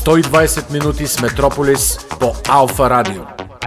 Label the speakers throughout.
Speaker 1: 120 минути с Метрополис по Алфа Радио.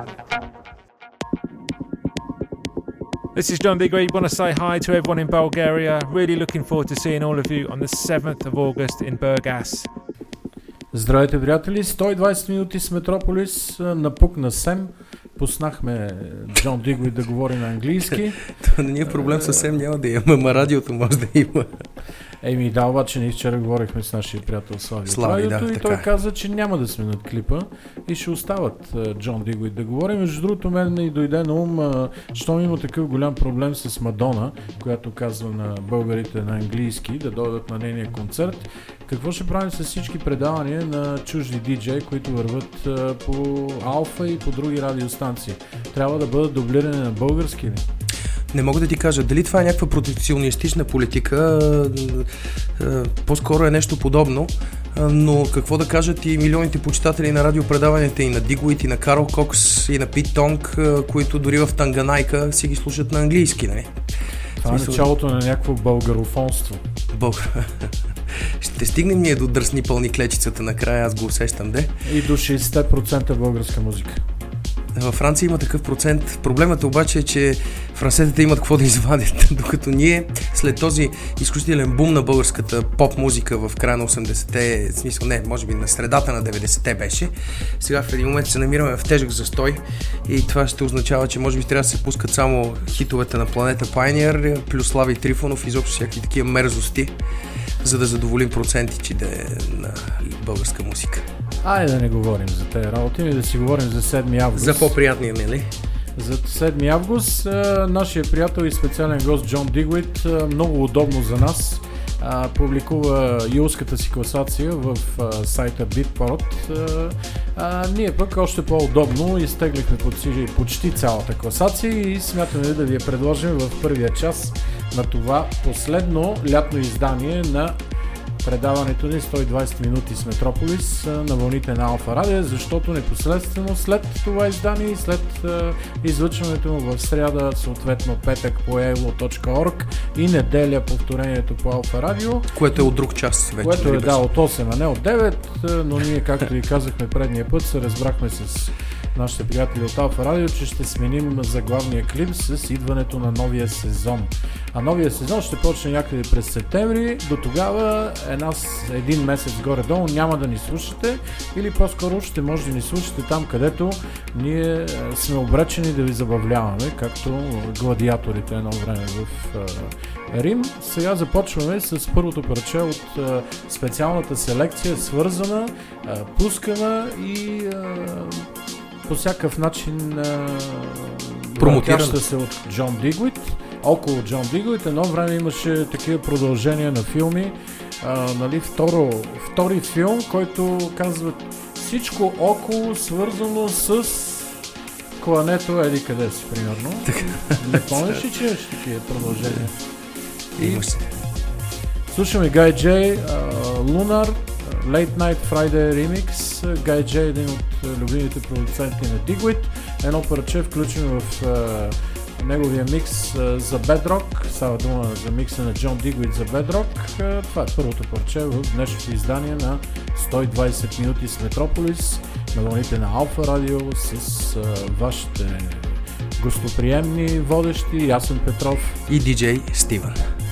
Speaker 2: This is John Digweed. Want to say hi to everyone in Bulgaria. Really looking forward to seeing all of you on the 7th of August in Burgas.
Speaker 3: Здравейте, приятели! 120 минути с Метрополис. Напук на Сем. Пуснахме Джон Дигуид да говори на английски.
Speaker 4: Това не е проблем, съвсем няма да има, ама радиото може да има.
Speaker 3: Еми да, обаче ние вчера говорихме с нашия приятел Слави от радиото и той каза, че няма да сменят клипа и ще остават Джон Дигуид да говори. Между другото, мен и дойде на ум, щом има такъв голям проблем с Мадона, която казва на българите на английски да дойдат на нейния концерт. Какво ще правим с всички предавания на чужди диджеи, които върват по Алфа и по други радиостанции? Трябва да бъдат дублирани на български ли?
Speaker 4: Не мога да ти кажа, дали това е някаква протекционистична политика, по-скоро е нещо подобно, но какво да кажат и милионите почитатели на радиопредаванията и на Дигуид, и на Карл Кокс, и на Пит Тонг, които дори в Танганайка си ги слушат на английски, нали?
Speaker 3: Това е началото на някакво българофонство.
Speaker 4: Ще стигнем ние до дръсни пълни клечицата накрая, аз го усещам, де?
Speaker 3: И до 60% българска музика.
Speaker 4: Във Франция има такъв процент. Проблемът обаче е, че французите имат какво да извадят, докато ние след този изключителен бум на българската поп-музика в края на 80-те, в смисъл не, може би на средата на 90-те беше, сега в един момент се намираме в тежък застой и това ще означава, че може би трябва да се пускат само хитовете на Планета Pioneer, плюс Слави Трифонов, изобщо всякакви такива мерзости, за да задоволим процентите на българска музика.
Speaker 3: Айде да не говорим за тези работи, и да си говорим за 7 август.
Speaker 4: За по-приятния, нали?
Speaker 3: За 7 август нашия приятел и специален гост Джон Дигуид, много удобно за нас, публикува юлската си класация в сайта Beatport. Ние пък още по-удобно изтеглихме почти цялата класация и смятаме да ви я предложим в първия час на това последно лятно издание на предаването ни 120 минути с Метрополис на вълните на Алфа Радио, защото непосредствено след това издание и след излъчването му в сряда, съответно петък по elo.org и неделя повторението по Алфа Радио.
Speaker 4: Което е от друг час вече.
Speaker 3: Което е от 8, а не от 9, но ние, както и казахме предния път, се разбрахме с нашите приятели от Алфа Радио, че ще сменим заглавния клип с идването на новия сезон. А новия сезон ще почне някъде през септември. До тогава един месец горе-долу няма да ни слушате или по-скоро ще може да ни слушате там, където ние сме обречени да ви забавляваме, както гладиаторите едно време в Рим. Сега започваме с първото парче от специалната селекция, свързана, пускана и по всякакъв начин промотираща се от Джон Дигуид. Около Джон Дигуид едно време имаше такива продължения на филми, нали, втори филм, който казва всичко около свързано с клането еди къде си, примерно. Не помниш ли, че имаше такива продължения?
Speaker 4: Имаше.
Speaker 3: Слушаме Guy J, Lunar, Late Night Friday Remix. Guy J е един от любимите продуценти на Diguid. Едно парче включено в неговия микс за Bedrock. Става дума за микса на Джон Дигуид за Bedrock. Това е първото парче в днешното издание на 120 минути с Метрополис на вълните на Алфа Радио с вашите гостоприемни водещи Ясен Петров
Speaker 4: и диджей Стивън.